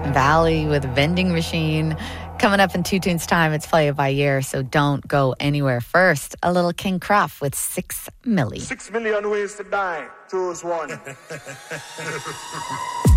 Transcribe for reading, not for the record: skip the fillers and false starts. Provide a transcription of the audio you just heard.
Valley with Vending Machine. Coming up in 2 tunes time, it's Play It By Ear, so don't go anywhere. First, a little King Cruff with 6 Milli. 6 million ways to die. Choose one.